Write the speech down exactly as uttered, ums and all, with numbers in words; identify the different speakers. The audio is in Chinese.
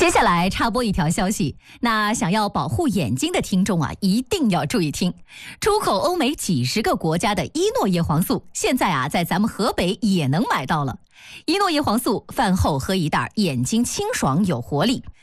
Speaker 1: 接下来插播一条消息，那想要保护眼睛的听众啊，一定要注意听。出口欧美几十个国家的伊诺叶黄素，现在啊，在咱们河北也能买到了。伊诺叶黄素饭后喝一袋，眼睛清爽有活力。